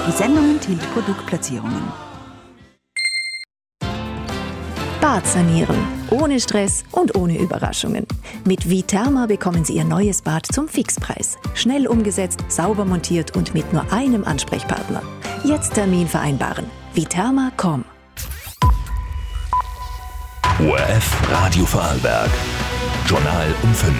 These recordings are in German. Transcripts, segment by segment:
Die Sendung enthielt Produktplatzierungen. Bad sanieren. Ohne Stress und ohne Überraschungen. Mit Viterma bekommen Sie Ihr neues Bad zum Fixpreis. Schnell umgesetzt, sauber montiert und mit nur einem Ansprechpartner. Jetzt Termin vereinbaren. Viterma.com. ORF Radio Vorarlberg. Journal um 5.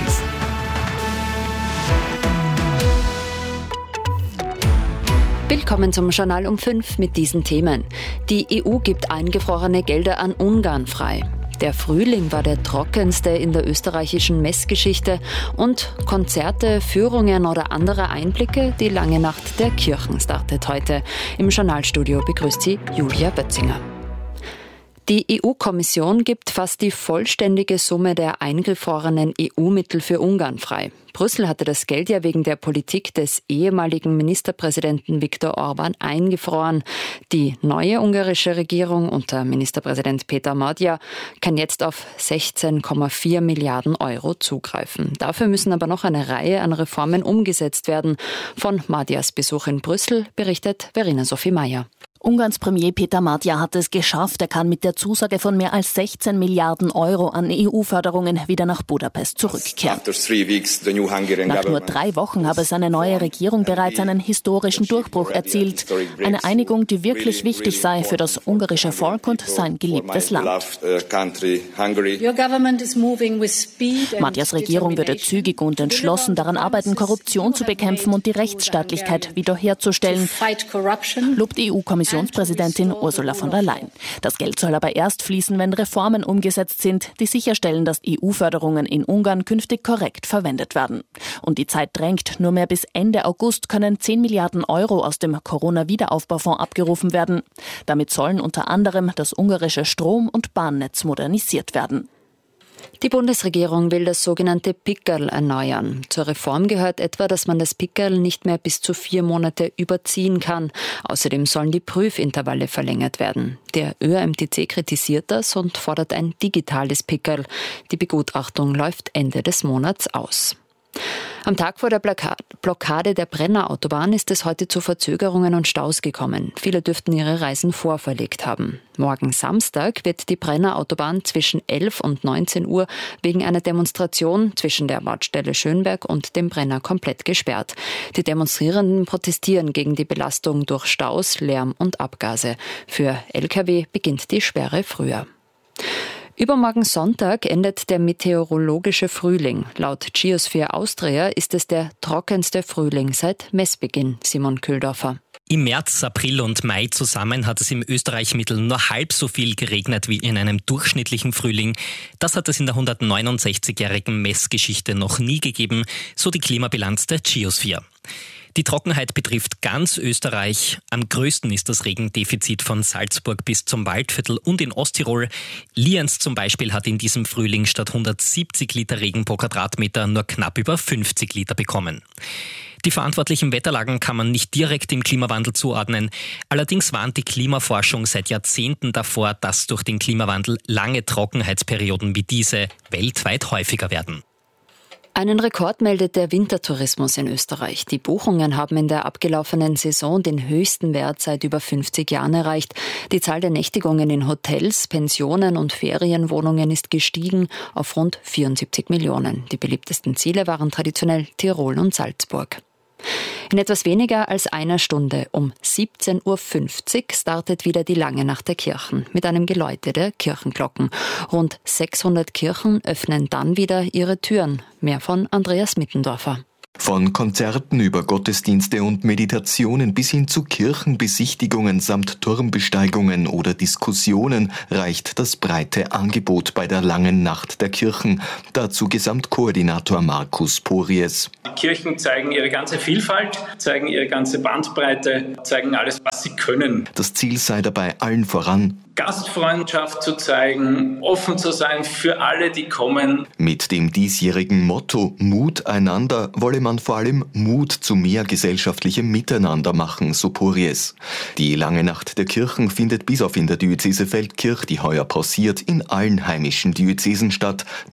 Willkommen zum Journal um 5 mit diesen Themen. Die EU gibt eingefrorene Gelder an Ungarn frei. Der Frühling war der trockenste in der österreichischen Messgeschichte und Konzerte, Führungen oder andere Einblicke, die lange Nacht der Kirchen startet heute. Im Journalstudio begrüßt Sie Julia Bötzinger. Die EU-Kommission gibt fast die vollständige Summe der eingefrorenen EU-Mittel für Ungarn frei. Brüssel hatte das Geld ja wegen der Politik des ehemaligen Ministerpräsidenten Viktor Orbán eingefroren. Die neue ungarische Regierung unter Ministerpräsident Péter Magyar kann jetzt auf 16,4 Milliarden Euro zugreifen. Dafür müssen aber noch eine Reihe an Reformen umgesetzt werden. Von Magyars Besuch in Brüssel berichtet Verena Sophie Meyer. Ungarns Premier Péter Magyar hat es geschafft. Er kann mit der Zusage von mehr als 16 Milliarden Euro an EU-Förderungen wieder nach Budapest zurückkehren. Nach nur 3 Wochen habe seine neue Regierung bereits einen historischen Durchbruch erzielt. Eine Einigung, die wirklich wichtig sei für das ungarische Volk und sein geliebtes Land. Magyars Regierung würde zügig und entschlossen daran arbeiten, Korruption zu bekämpfen und die Rechtsstaatlichkeit wiederherzustellen, lobt die EU-Kommissionspräsidentin Ursula von der Leyen. Das Geld soll aber erst fließen, wenn Reformen umgesetzt sind, die sicherstellen, dass EU-Förderungen in Ungarn künftig korrekt verwendet werden. Und die Zeit drängt. Nur mehr bis Ende August können 10 Milliarden Euro aus dem Corona-Wiederaufbaufonds abgerufen werden. Damit sollen unter anderem das ungarische Strom- und Bahnnetz modernisiert werden. Die Bundesregierung will das sogenannte Pickerl erneuern. Zur Reform gehört etwa, dass man das Pickerl nicht mehr bis zu 4 Monate überziehen kann. Außerdem sollen die Prüfintervalle verlängert werden. Der ÖMTC kritisiert das und fordert ein digitales Pickerl. Die Begutachtung läuft Ende des Monats aus. Am Tag vor der Blockade der Brenner Autobahn ist es heute zu Verzögerungen und Staus gekommen. Viele dürften ihre Reisen vorverlegt haben. Morgen Samstag wird die Brenner Autobahn zwischen 11 und 19 Uhr wegen einer Demonstration zwischen der Baustelle Schönberg und dem Brenner komplett gesperrt. Die Demonstrierenden protestieren gegen die Belastung durch Staus, Lärm und Abgase. Für Lkw beginnt die Sperre früher. Übermorgen Sonntag endet der meteorologische Frühling. Laut Geosphere Austria ist es der trockenste Frühling seit Messbeginn. Simon Köhldorfer. Im März, April und Mai zusammen hat es im Österreich-Mittel nur halb so viel geregnet wie in einem durchschnittlichen Frühling. Das hat es in der 169-jährigen Messgeschichte noch nie gegeben, so die Klimabilanz der Geosphere. Die Trockenheit betrifft ganz Österreich. Am größten ist das Regendefizit von Salzburg bis zum Waldviertel und in Osttirol. Lienz zum Beispiel hat in diesem Frühling statt 170 Liter Regen pro Quadratmeter nur knapp über 50 Liter bekommen. Die verantwortlichen Wetterlagen kann man nicht direkt dem Klimawandel zuordnen. Allerdings warnt die Klimaforschung seit Jahrzehnten davor, dass durch den Klimawandel lange Trockenheitsperioden wie diese weltweit häufiger werden. Einen Rekord meldet der Wintertourismus in Österreich. Die Buchungen haben in der abgelaufenen Saison den höchsten Wert seit über 50 Jahren erreicht. Die Zahl der Nächtigungen in Hotels, Pensionen und Ferienwohnungen ist gestiegen auf rund 74 Millionen. Die beliebtesten Ziele waren traditionell Tirol und Salzburg. In etwas weniger als einer Stunde, um 17.50 Uhr, startet wieder die lange Nacht der Kirchen mit einem Geläute der Kirchenglocken. Rund 600 Kirchen öffnen dann wieder ihre Türen. Mehr von Andreas Mittendorfer. Von Konzerten über Gottesdienste und Meditationen bis hin zu Kirchenbesichtigungen samt Turmbesteigungen oder Diskussionen reicht das breite Angebot bei der langen Nacht der Kirchen. Dazu Gesamtkoordinator Markus Pories. Die Kirchen zeigen ihre ganze Vielfalt, zeigen ihre ganze Bandbreite, zeigen alles, was sie können. Das Ziel sei dabei allen voran, Gastfreundschaft zu zeigen, offen zu sein für alle, die kommen. Mit dem diesjährigen Motto Mut einander wolle man vor allem Mut zu mehr gesellschaftlichem Miteinander machen, so Pories. Die lange Nacht der Kirchen findet bis auf in der Diözese Feldkirch, die heuer pausiert, in allen heimischen Diözesen statt.